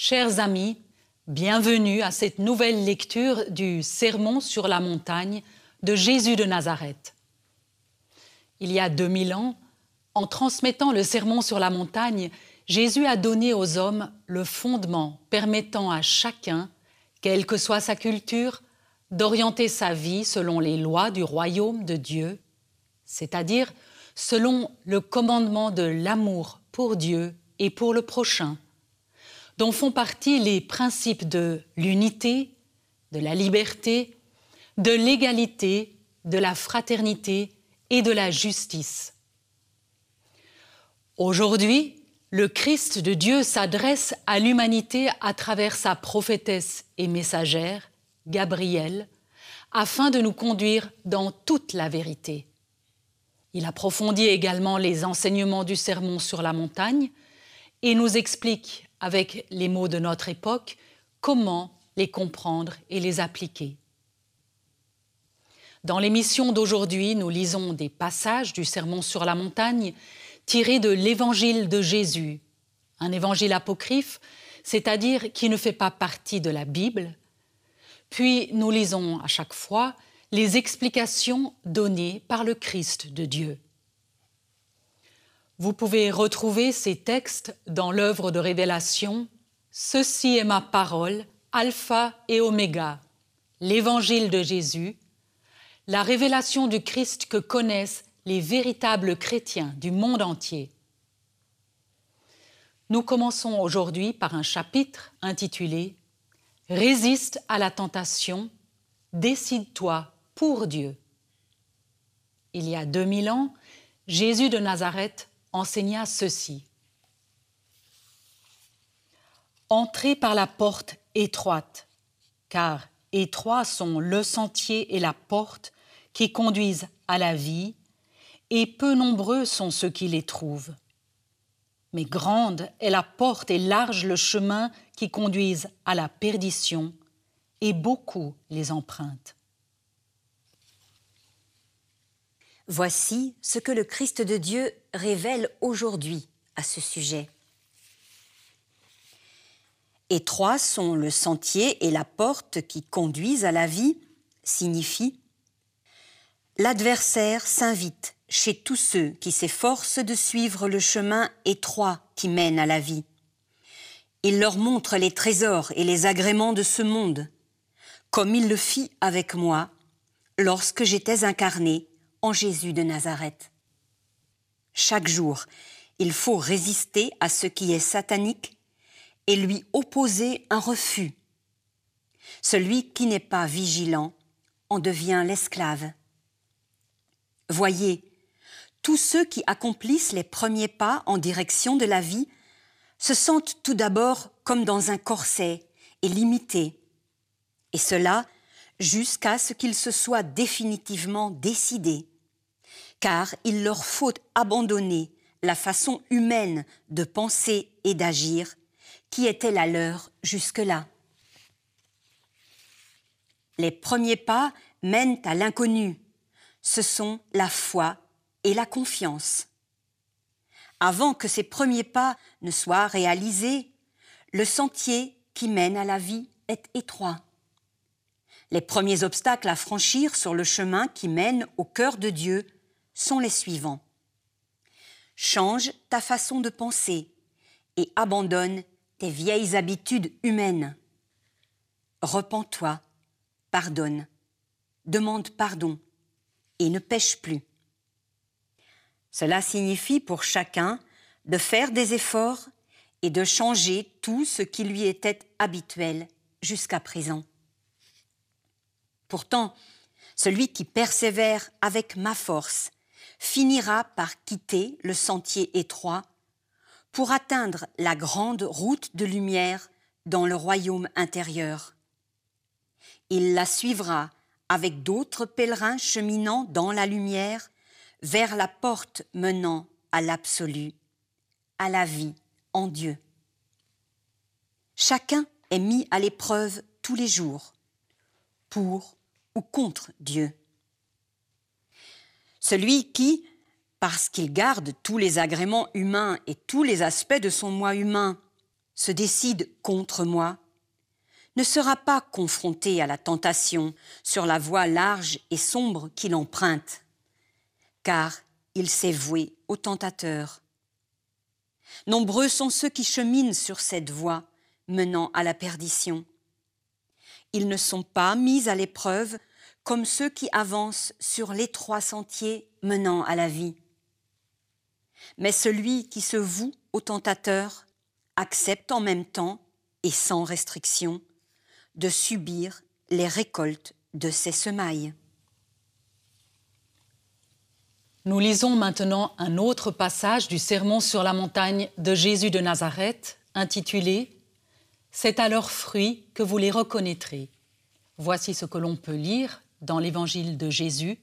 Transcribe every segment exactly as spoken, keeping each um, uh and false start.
Chers amis, bienvenue à cette nouvelle lecture du Sermon sur la montagne de Jésus de Nazareth. Il y a deux mille ans, en transmettant le Sermon sur la montagne, Jésus a donné aux hommes le fondement permettant à chacun, quelle que soit sa culture, d'orienter sa vie selon les lois du royaume de Dieu, c'est-à-dire selon le commandement de l'amour pour Dieu et pour le prochain, dont font partie les principes de l'unité, de la liberté, de l'égalité, de la fraternité et de la justice. Aujourd'hui, le Christ de Dieu s'adresse à l'humanité à travers sa prophétesse et messagère, Gabrielle, afin de nous conduire dans toute la vérité. Il approfondit également les enseignements du Sermon sur la montagne et nous explique, avec les mots de notre époque, comment les comprendre et les appliquer. Dans l'émission d'aujourd'hui, nous lisons des passages du Sermon sur la montagne tirés de l'Évangile de Jésus, un évangile apocryphe, c'est-à-dire qui ne fait pas partie de la Bible. Puis nous lisons à chaque fois les explications données par le Christ de Dieu. Vous pouvez retrouver ces textes dans l'œuvre de révélation « Ceci est ma parole, alpha et oméga », l'Évangile de Jésus, la révélation du Christ que connaissent les véritables chrétiens du monde entier. Nous commençons aujourd'hui par un chapitre intitulé « Résiste à la tentation, décide-toi pour Dieu ». Il y a deux mille ans, Jésus de Nazareth enseigna ceci. « Entrez par la porte étroite, car étroits sont le sentier et la porte qui conduisent à la vie, et peu nombreux sont ceux qui les trouvent. Mais grande est la porte et large le chemin qui conduisent à la perdition, et beaucoup les empruntent. » Voici ce que le Christ de Dieu révèle aujourd'hui à ce sujet. Étroits sont le sentier et la porte qui conduisent à la vie, signifie l'adversaire s'invite chez tous ceux qui s'efforcent de suivre le chemin étroit qui mène à la vie. Il leur montre les trésors et les agréments de ce monde, comme il le fit avec moi lorsque j'étais incarné en Jésus de Nazareth. Chaque jour, il faut résister à ce qui est satanique et lui opposer un refus. Celui qui n'est pas vigilant en devient l'esclave. Voyez, tous ceux qui accomplissent les premiers pas en direction de la vie se sentent tout d'abord comme dans un corset et limités, et cela jusqu'à ce qu'ils se soient définitivement décidés, car il leur faut abandonner la façon humaine de penser et d'agir qui était la leur jusque-là. Les premiers pas mènent à l'inconnu, ce sont la foi et la confiance. Avant que ces premiers pas ne soient réalisés, le sentier qui mène à la vie est étroit. Les premiers obstacles à franchir sur le chemin qui mène au cœur de Dieu sont les suivants. Change ta façon de penser et abandonne tes vieilles habitudes humaines. Repens-toi, pardonne, demande pardon et ne pêche plus. Cela signifie pour chacun de faire des efforts et de changer tout ce qui lui était habituel jusqu'à présent. Pourtant, celui qui persévère avec ma force finira par quitter le sentier étroit pour atteindre la grande route de lumière dans le royaume intérieur. Il la suivra avec d'autres pèlerins cheminant dans la lumière vers la porte menant à l'absolu, à la vie en Dieu. Chacun est mis à l'épreuve tous les jours, pour ou contre Dieu. Celui qui, parce qu'il garde tous les agréments humains et tous les aspects de son moi humain, se décide contre moi ne sera pas confronté à la tentation sur la voie large et sombre qu'il emprunte, car il s'est voué au tentateur. Nombreux sont ceux qui cheminent sur cette voie menant à la perdition. Ils ne sont pas mis à l'épreuve comme ceux qui avancent sur l'étroit sentier menant à la vie. Mais celui qui se voue au tentateur accepte en même temps et sans restriction de subir les récoltes de ses semailles. Nous lisons maintenant un autre passage du Sermon sur la montagne de Jésus de Nazareth, intitulé « C'est à leurs fruits que vous les reconnaîtrez ». Voici ce que l'on peut lire dans l'Évangile de Jésus.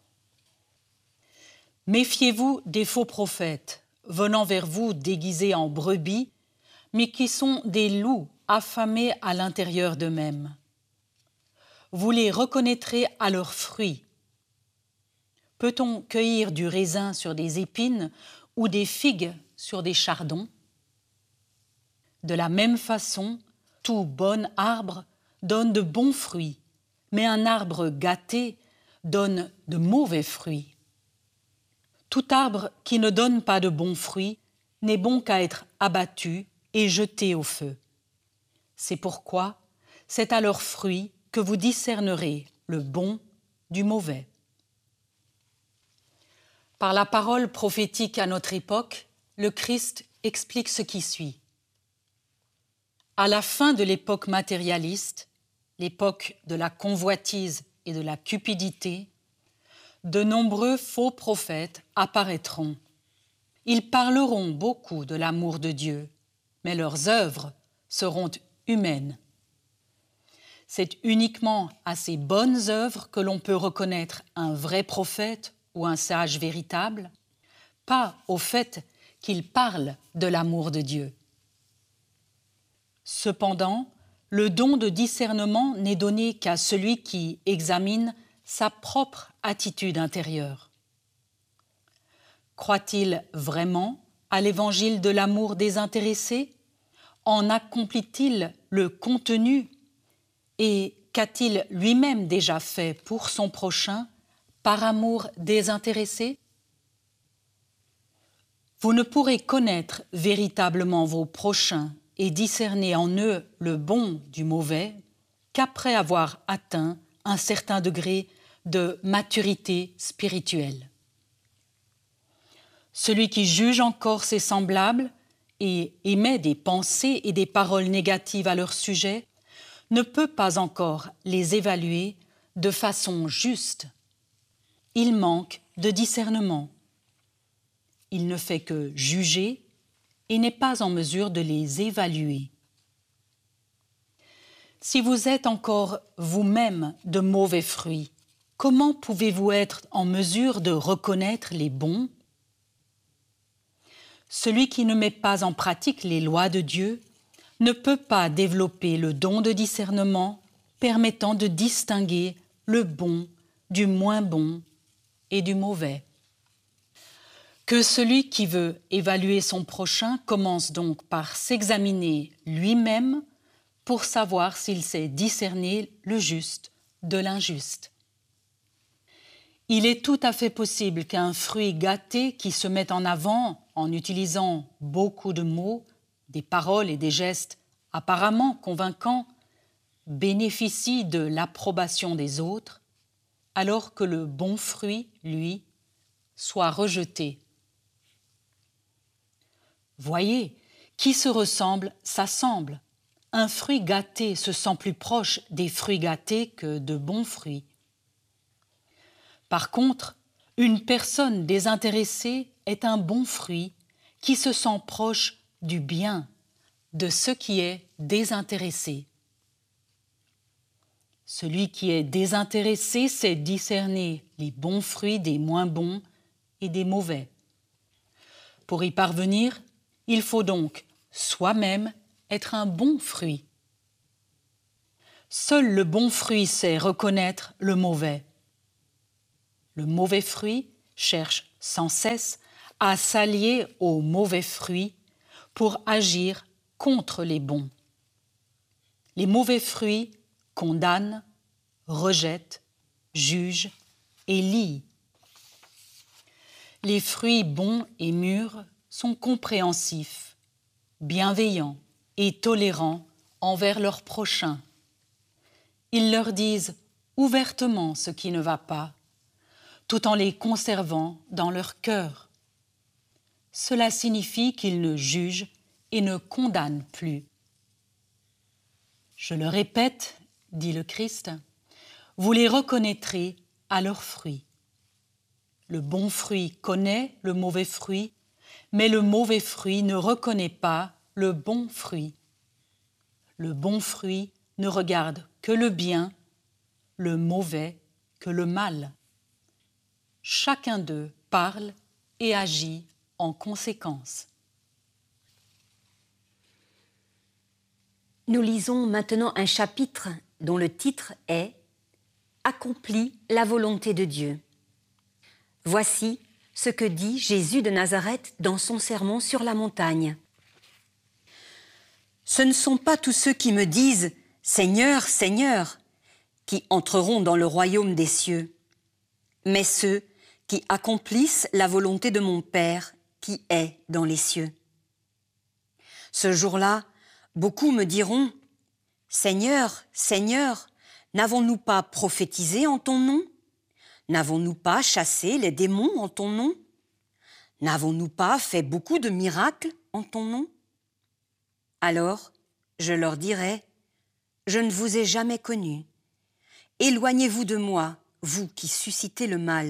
« Méfiez-vous des faux prophètes, venant vers vous déguisés en brebis, mais qui sont des loups affamés à l'intérieur d'eux-mêmes. Vous les reconnaîtrez à leurs fruits. Peut-on cueillir du raisin sur des épines ou des figues sur des chardons? De la même façon, tout bon arbre donne de bons fruits, mais un arbre gâté donne de mauvais fruits. Tout arbre qui ne donne pas de bons fruits n'est bon qu'à être abattu et jeté au feu. C'est pourquoi c'est à leurs fruits que vous discernerez le bon du mauvais. » Par la parole prophétique à notre époque, le Christ explique ce qui suit. À la fin de l'époque matérialiste, l'époque de la convoitise et de la cupidité, de nombreux faux prophètes apparaîtront. Ils parleront beaucoup de l'amour de Dieu, mais leurs œuvres seront humaines. C'est uniquement à ces bonnes œuvres que l'on peut reconnaître un vrai prophète ou un sage véritable, pas au fait qu'il parle de l'amour de Dieu. Cependant, le don de discernement n'est donné qu'à celui qui examine sa propre attitude intérieure. Croit-il vraiment à l'évangile de l'amour désintéressé? En accomplit-il le contenu? Et qu'a-t-il lui-même déjà fait pour son prochain par amour désintéressé? Vous ne pourrez connaître véritablement vos prochains et discerner en eux le bon du mauvais qu'après avoir atteint un certain degré de maturité spirituelle. Celui qui juge encore ses semblables et émet des pensées et des paroles négatives à leur sujet ne peut pas encore les évaluer de façon juste. Il manque de discernement. Il ne fait que juger et n'est pas en mesure de les évaluer. Si vous êtes encore vous-même de mauvais fruits, comment pouvez-vous être en mesure de reconnaître les bons? Celui qui ne met pas en pratique les lois de Dieu ne peut pas développer le don de discernement permettant de distinguer le bon du moins bon et du mauvais. Que celui qui veut évaluer son prochain commence donc par s'examiner lui-même pour savoir s'il sait discerner le juste de l'injuste. Il est tout à fait possible qu'un fruit gâté qui se met en avant en utilisant beaucoup de mots, des paroles et des gestes apparemment convaincants, bénéficie de l'approbation des autres, alors que le bon fruit, lui, soit rejeté. Voyez, qui se ressemble s'assemble. Un fruit gâté se sent plus proche des fruits gâtés que de bons fruits. Par contre, une personne désintéressée est un bon fruit qui se sent proche du bien, de ce qui est désintéressé. Celui qui est désintéressé sait discerner les bons fruits des moins bons et des mauvais. Pour y parvenir, il faut donc soi-même être un bon fruit. Seul le bon fruit sait reconnaître le mauvais. Le mauvais fruit cherche sans cesse à s'allier au mauvais fruit pour agir contre les bons. Les mauvais fruits condamnent, rejettent, jugent et lient. Les fruits bons et mûrs sont compréhensifs, bienveillants et tolérants envers leurs prochains. Ils leur disent ouvertement ce qui ne va pas, tout en les conservant dans leur cœur. Cela signifie qu'ils ne jugent et ne condamnent plus. Je le répète, dit le Christ, vous les reconnaîtrez à leurs fruits. Le bon fruit connaît le mauvais fruit, mais le mauvais fruit ne reconnaît pas le bon fruit. Le bon fruit ne regarde que le bien, le mauvais que le mal. Chacun d'eux parle et agit en conséquence. Nous lisons maintenant un chapitre dont le titre est « Accomplis la volonté de Dieu ». Voici ce que dit Jésus de Nazareth dans son sermon sur la montagne. « Ce ne sont pas tous ceux qui me disent « Seigneur, Seigneur » qui entreront dans le royaume des cieux, mais ceux qui accomplissent la volonté de mon Père qui est dans les cieux. Ce jour-là, beaucoup me diront « Seigneur, Seigneur, n'avons-nous pas prophétisé en ton nom ? N'avons-nous pas chassé les démons en ton nom ? N'avons-nous pas fait beaucoup de miracles en ton nom ? Alors, je leur dirai « Je ne vous ai jamais connus. Éloignez-vous de moi, vous qui suscitez le mal. »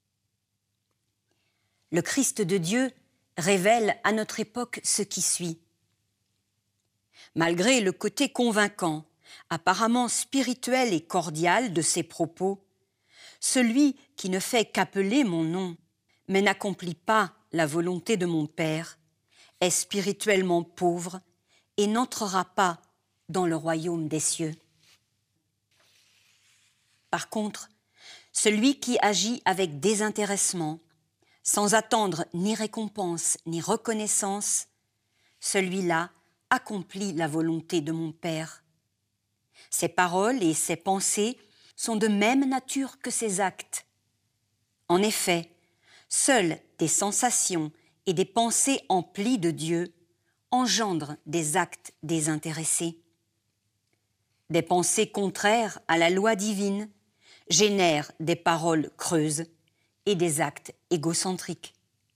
Le Christ de Dieu révèle à notre époque ce qui suit. Malgré le côté convaincant, apparemment spirituel et cordial de ses propos, celui qui ne fait qu'appeler mon nom, mais n'accomplit pas la volonté de mon Père, est spirituellement pauvre et n'entrera pas dans le royaume des cieux. Par contre, celui qui agit avec désintéressement, sans attendre ni récompense ni reconnaissance, celui-là accomplit la volonté de mon Père. Ses paroles et ses pensées sont de même nature que ses actes. En effet, seules des sensations et des pensées emplies de Dieu engendrent des actes désintéressés. Des pensées contraires à la loi divine génèrent des paroles creuses et des actes égocentriques.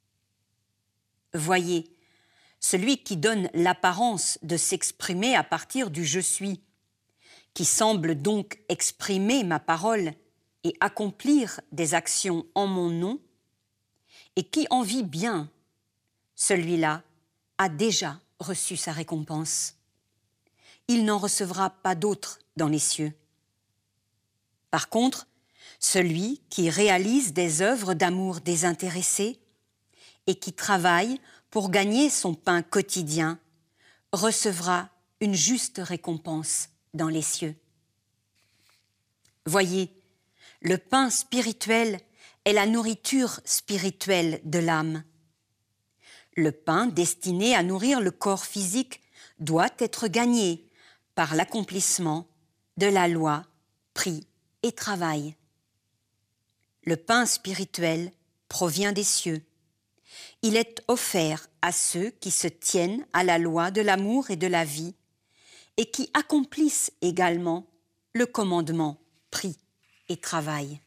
Voyez, celui qui donne l'apparence de s'exprimer à partir du « je suis », qui semble donc exprimer ma parole et accomplir des actions en mon nom, et qui en vit bien, celui-là a déjà reçu sa récompense. Il n'en recevra pas d'autre dans les cieux. Par contre, celui qui réalise des œuvres d'amour désintéressées et qui travaille pour gagner son pain quotidien recevra une juste récompense dans les cieux. Voyez, le pain spirituel est la nourriture spirituelle de l'âme. Le pain destiné à nourrir le corps physique doit être gagné par l'accomplissement de la loi, prix et travail. Le pain spirituel provient des cieux. Il est offert à ceux qui se tiennent à la loi de l'amour et de la vie et qui accomplissent également le commandement prix et travail.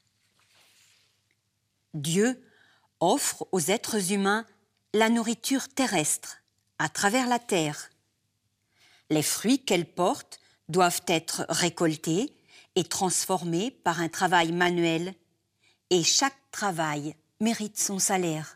Dieu offre aux êtres humains la nourriture terrestre à travers la terre. Les fruits qu'elle porte doivent être récoltés et transformés par un travail manuel, et chaque travail mérite son salaire.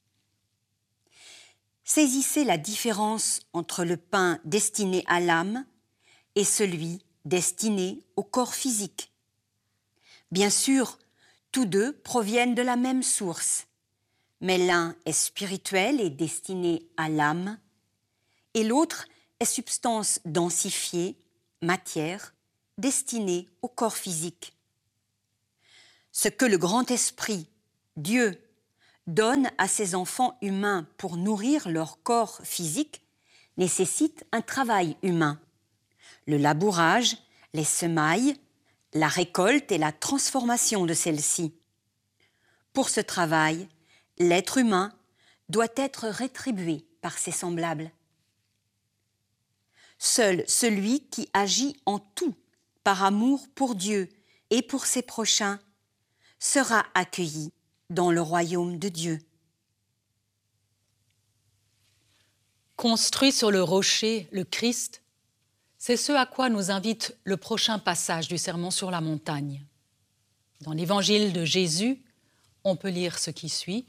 Saisissez la différence entre le pain destiné à l'âme et celui destiné au corps physique. Bien sûr, tous deux proviennent de la même source, mais l'un est spirituel et destiné à l'âme, et l'autre est substance densifiée, matière, destinée au corps physique. Ce que le grand esprit, Dieu, donne à ses enfants humains pour nourrir leur corps physique nécessitent un travail humain. Le labourage, les semailles, la récolte et la transformation de celle-ci. Pour ce travail, l'être humain doit être rétribué par ses semblables. Seul celui qui agit en tout par amour pour Dieu et pour ses prochains sera accueilli dans le royaume de Dieu. Construit sur le rocher, le Christ, c'est ce à quoi nous invite le prochain passage du Sermon sur la montagne. Dans l'évangile de Jésus, on peut lire ce qui suit.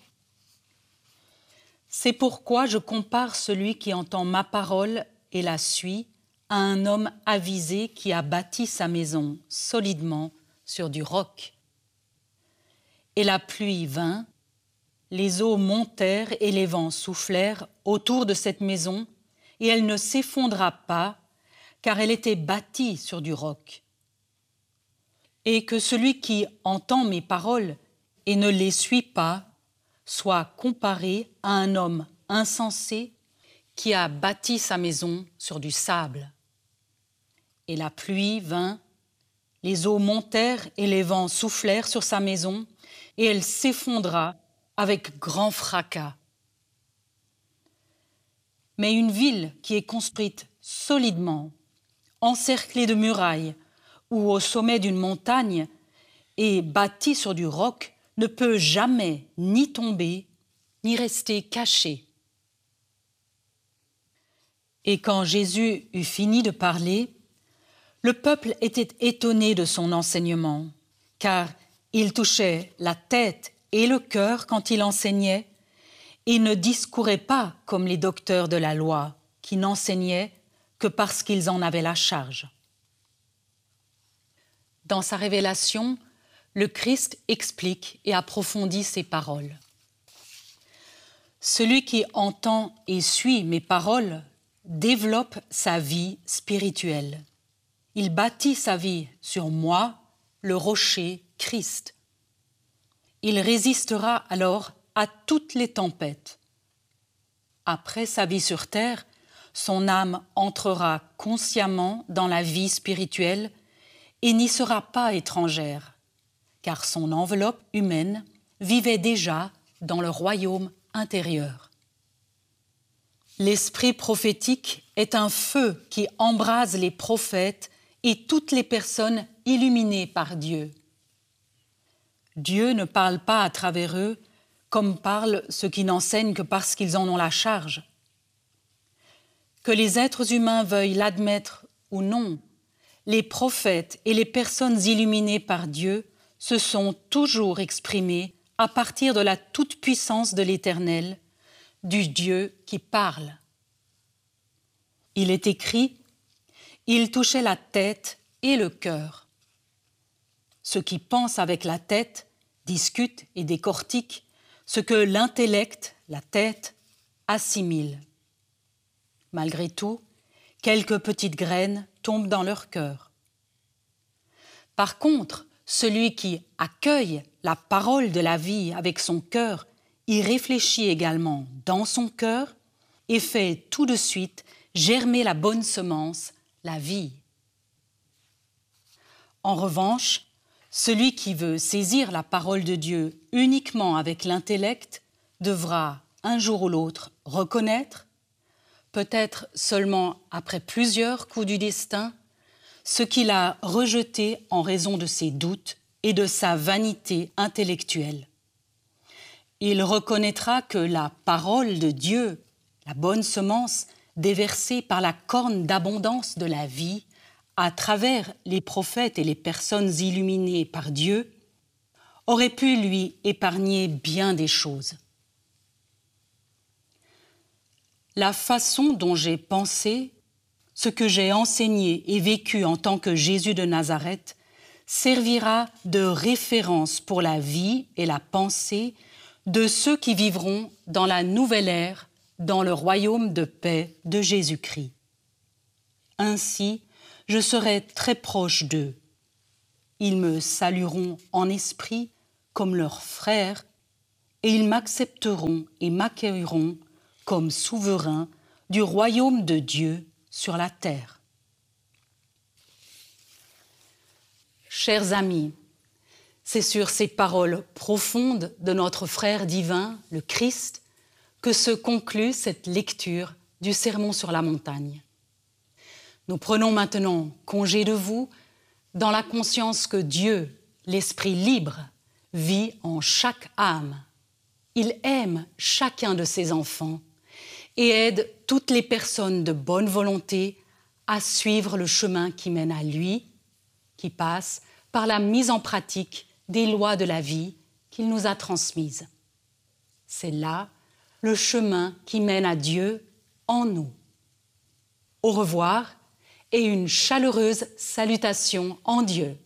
« C'est pourquoi je compare celui qui entend ma parole et la suit à un homme avisé qui a bâti sa maison solidement sur du roc. Et la pluie vint, les eaux montèrent et les vents soufflèrent autour de cette maison, et elle ne s'effondra pas, car elle était bâtie sur du roc. Et que celui qui entend mes paroles et ne les suit pas soit comparé à un homme insensé qui a bâti sa maison sur du sable. Et la pluie vint, les eaux montèrent et les vents soufflèrent sur sa maison, et elle s'effondra avec grand fracas. Mais une ville qui est construite solidement, encerclée de murailles ou au sommet d'une montagne et bâtie sur du roc, ne peut jamais ni tomber, ni rester cachée. Et quand Jésus eut fini de parler, le peuple était étonné de son enseignement, car il touchait la tête et le cœur quand il enseignait, et ne discourait pas comme les docteurs de la loi, qui n'enseignaient que parce qu'ils en avaient la charge. Dans sa révélation, le Christ explique et approfondit ses paroles. Celui qui entend et suit mes paroles développe sa vie spirituelle. Il bâtit sa vie sur moi, le rocher Christ. Il résistera alors à toutes les tempêtes. Après sa vie sur terre, son âme entrera consciemment dans la vie spirituelle et n'y sera pas étrangère, car son enveloppe humaine vivait déjà dans le royaume intérieur. L'esprit prophétique est un feu qui embrase les prophètes et toutes les personnes illuminées par Dieu. Dieu ne parle pas à travers eux comme parlent ceux qui n'enseignent que parce qu'ils en ont la charge. Que les êtres humains veuillent l'admettre ou non, les prophètes et les personnes illuminées par Dieu se sont toujours exprimés à partir de la toute-puissance de l'Éternel, du Dieu qui parle. Il est écrit « Il touchait la tête et le cœur ». Ceux qui pensent avec la tête discutent et décortiquent ce que l'intellect, la tête, assimile. Malgré tout, quelques petites graines tombent dans leur cœur. Par contre, celui qui accueille la parole de la vie avec son cœur y réfléchit également dans son cœur et fait tout de suite germer la bonne semence, la vie. En revanche, celui qui veut saisir la parole de Dieu uniquement avec l'intellect devra, un jour ou l'autre, reconnaître, peut-être seulement après plusieurs coups du destin, ce qu'il a rejeté en raison de ses doutes et de sa vanité intellectuelle. Il reconnaîtra que la parole de Dieu, la bonne semence déversée par la corne d'abondance de la vie, à travers les prophètes et les personnes illuminées par Dieu, aurait pu lui épargner bien des choses. La façon dont j'ai pensé, ce que j'ai enseigné et vécu en tant que Jésus de Nazareth, servira de référence pour la vie et la pensée de ceux qui vivront dans la nouvelle ère, dans le royaume de paix de Jésus-Christ. Ainsi, je serai très proche d'eux. Ils me salueront en esprit comme leurs frères et ils m'accepteront et m'accueilleront comme souverain du royaume de Dieu sur la terre. Chers amis, c'est sur ces paroles profondes de notre frère divin, le Christ, que se conclut cette lecture du Sermon sur la montagne. Nous prenons maintenant congé de vous dans la conscience que Dieu, l'Esprit libre, vit en chaque âme. Il aime chacun de ses enfants et aide toutes les personnes de bonne volonté à suivre le chemin qui mène à lui, qui passe par la mise en pratique des lois de la vie qu'il nous a transmises. C'est là le chemin qui mène à Dieu en nous. Au revoir et une chaleureuse salutation en Dieu.